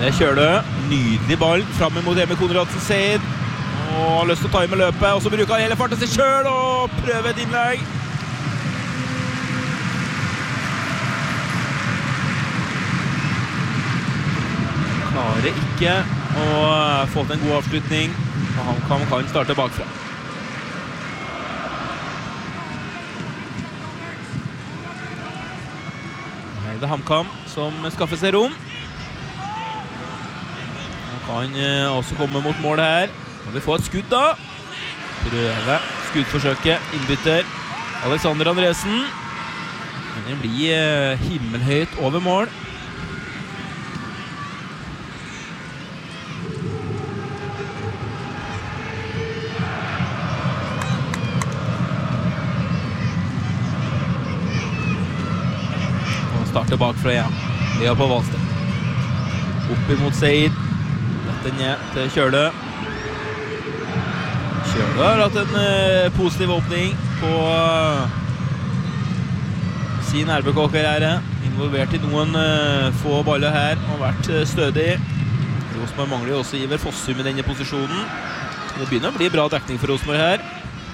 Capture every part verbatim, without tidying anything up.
Det kjører det. Nydelig ball frem mot Emil Konradsen Seid. Og har lyst til å ta inn med løpet, og så bruker han hele farten seg selv og prøver et innlegg. Klarer ikke å få til en god avslutning, og han kan, kan starte bakfra. Her er det HamKam som skaffer seg rom. Han kan også komme mot målet her. Og vi får et skudd da. Prøve skuddforsøket, innbytter Alexander Andresen. Men det blir himmelhøyt over mål. Og starter bakfra igjen. Lea på Valsted. Opp imot Seid. Dette ned til Kjøle. Kjøle har hatt en uh, positiv åpning på uh, sin R B K-karriere. Involvert i noen uh, få baller her og vært uh, stødig. Rosenborg mangler jo også Iver Fossum i denne posisjonen. Det begynner å bli bra dekning for Rosenborg her.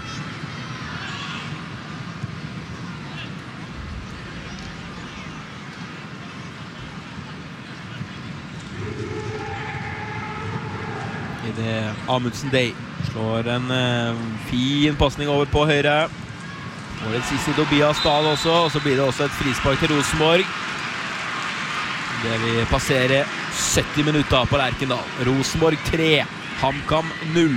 I det Amundsen Day slår en uh, fin passning over på høyre. Og det siste i Tobias Dahl også, og så blir det også et frispark til Rosenborg. Det vi passerer sytti minutter på Lerkendal. Rosenborg tre, HamKam null.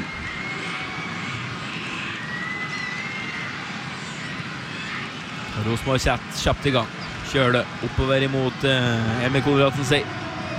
Rosenborg kjapt, kjapt i gang. Kjører det oppover imot uh, Emil Konradsen Seid.